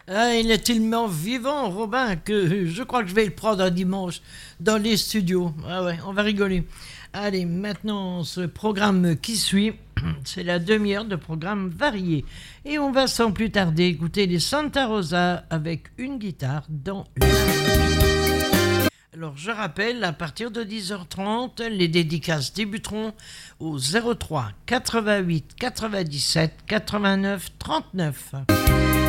Ah, il est tellement vivant, Robin, que je crois que je vais le prendre un dimanche dans les studios. Ah ouais, on va rigoler. Allez, maintenant, ce programme qui suit, c'est la demi-heure de programme varié. Et on va sans plus tarder écouter les Santa Rosa avec une guitare dans la... Alors, je rappelle, à partir de 10h30, les dédicaces débuteront au 03 88 97 89 39.